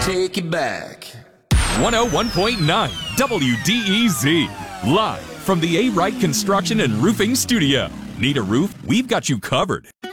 take it back. 101.9 WDEZ. Live from the A. Wright Construction and Roofing Studio. Need a roof? We've got you covered.